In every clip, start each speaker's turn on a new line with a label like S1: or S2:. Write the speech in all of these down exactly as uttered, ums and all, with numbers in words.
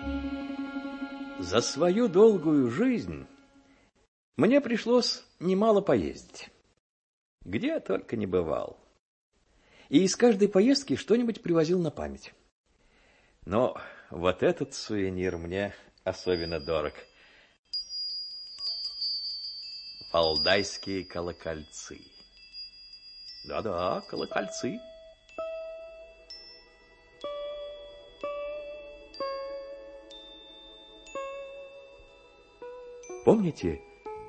S1: За свою долгую жизнь мне пришлось немало поездить. Где я только не бывал. И из каждой поездки что-нибудь привозил на память. Но вот этот сувенир мне особенно дорог. Валдайские колокольцы. Да-да, колокольцы. Помните?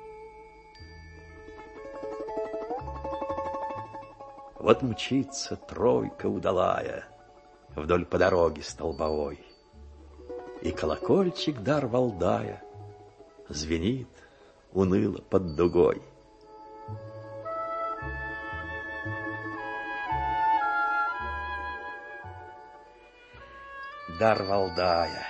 S1: Вот мчится тройка удалая вдоль по дороге столбовой, и колокольчик дар Валдая звенит уныло под дугой. Дар Валдая.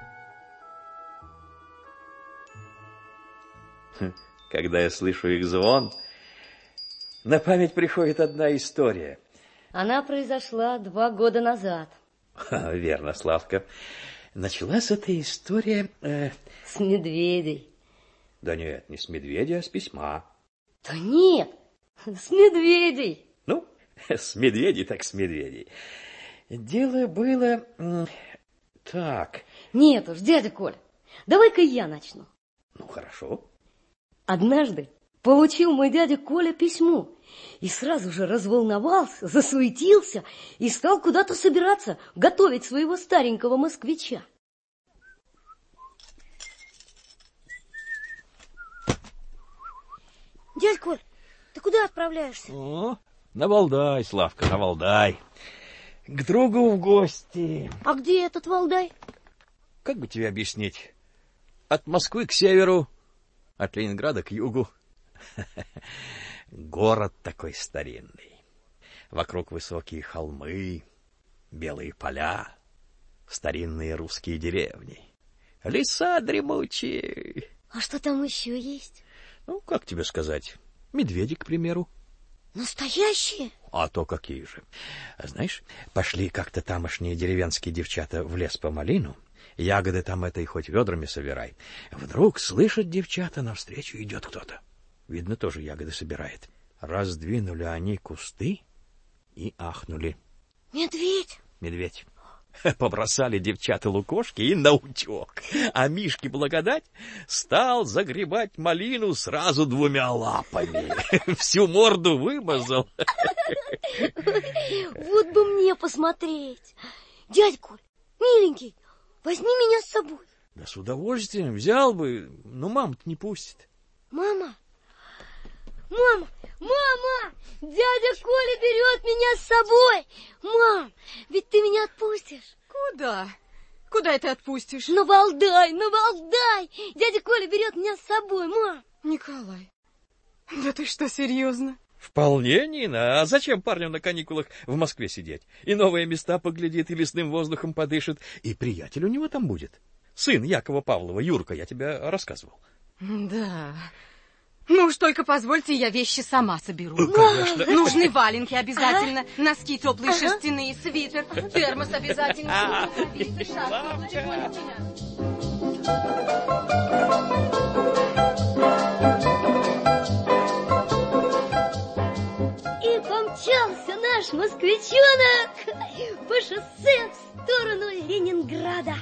S1: Когда я слышу их звон, на память приходит одна история.
S2: Она произошла два года назад.
S1: Верно, Славка. Началась эта история... Э...
S2: С медведей.
S1: Да нет, не с медведя, а с письма.
S2: Да нет, с медведей.
S1: Ну, с медведей так с медведей. Дело было... Так.
S2: Нет уж, дядя Коля, давай-ка я начну.
S1: Ну, хорошо.
S2: Однажды получил мой дядя Коля письмо и сразу же разволновался, засуетился и стал куда-то собираться, готовить своего старенького москвича.
S3: Дядь Коль, ты куда отправляешься?
S1: О, на Валдай, Славка, на Валдай. К другу в гости.
S3: А где этот Валдай?
S1: Как бы тебе объяснить? От Москвы к северу, от Ленинграда к югу. Город такой старинный. Вокруг высокие холмы, белые поля, старинные русские деревни, леса дремучие.
S3: А что там еще есть?
S1: Ну, как тебе сказать? Медведи, к примеру.
S3: Настоящие?
S1: А то какие же. Знаешь, пошли как-то тамошние деревенские девчата в лес по малину. Ягоды там этой хоть ведрами собирай. Вдруг слышат девчата, навстречу идет кто-то. Видно, тоже ягоды собирает. Раздвинули они кусты и ахнули.
S3: Медведь?
S1: Медведь. Побросали девчата лукошки и наутек. А Мишке благодать стал загребать малину сразу двумя лапами. Всю морду вымазал.
S3: Вот бы мне посмотреть. Дядь Коль, миленький, возьми меня с собой.
S1: Да с удовольствием взял бы, но мама-то не пустит.
S3: Мама? Мама! Мама! Дядя Коля берет меня с собой! Мам, ведь ты меня отпустишь?
S4: Куда? Куда ты отпустишь?
S3: На Валдай, на Валдай! Дядя Коля берет меня с собой, мам!
S4: Николай, да ты что, серьезно?
S1: Вполне, Нина. А зачем парню на каникулах в Москве сидеть? И новые места поглядит, и лесным воздухом подышит. И приятель у него там будет. Сын Якова Павлова, Юрка, я тебе рассказывал.
S4: Да... Ну уж только позвольте, я вещи сама соберу.
S1: Ну, конечно.
S4: Нужны валенки обязательно, ага. Носки теплые, ага. Шерстяные, свитер, термос обязательно.
S3: И помчался наш москвичонок по шоссе в сторону Ленинграда.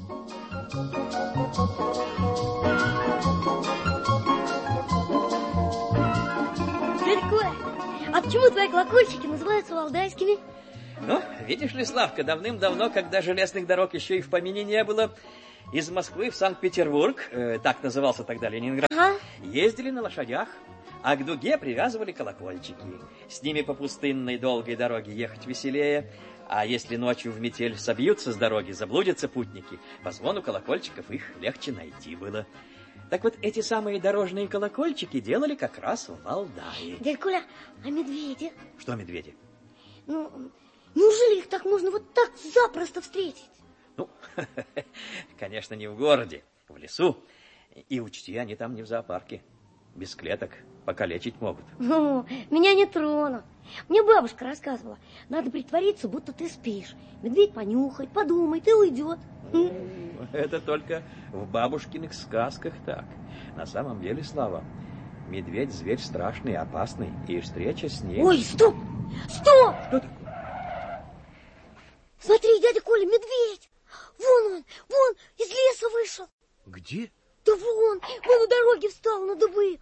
S3: А почему твои колокольчики называются валдайскими?
S1: Ну, видишь ли, Славка, давным-давно, когда железных дорог еще и в помине не было, из Москвы в Санкт-Петербург, э, так назывался тогда Ленинград, ага. ездили на лошадях, а к дуге привязывали колокольчики. С ними по пустынной долгой дороге ехать веселее, а если ночью в метель собьются с дороги, заблудятся путники, по звону колокольчиков их легче найти было. Так вот, эти самые дорожные колокольчики делали как раз в Валдае.
S3: Дядь Коля, а медведи?
S1: Что медведи?
S3: Ну, неужели их так можно вот так запросто встретить?
S1: Ну, конечно, не в городе, в лесу. И учти, они там не в зоопарке. Без клеток покалечить могут.
S3: Ну, меня не тронут. Мне бабушка рассказывала, надо притвориться, будто ты спишь. Медведь понюхает, подумает и уйдет.
S1: это только в бабушкиных сказках так. На самом деле, Слава, медведь зверь страшный, опасный, и встреча с ним...
S3: Ой, стоп! Стоп!
S1: Что такое?
S3: Смотри, дядя Коля, медведь! Вон он, вон, из леса вышел.
S1: Где?
S3: Да вон, вон на дороге встал на дубы.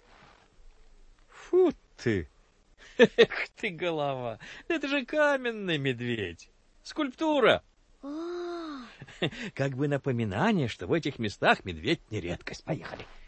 S1: Фу ты! Эх ты, голова! Это же каменный медведь! Скульптура!
S3: А-а-а.
S1: Как бы напоминание, что в этих местах медведь не редкость. Поехали.